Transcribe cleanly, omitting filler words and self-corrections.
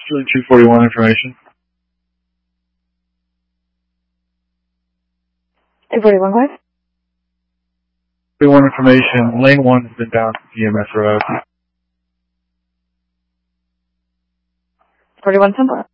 Sterling 241 information. 241, go ahead. 241 information. Lane 1 has been down EMS Road. 41 Central.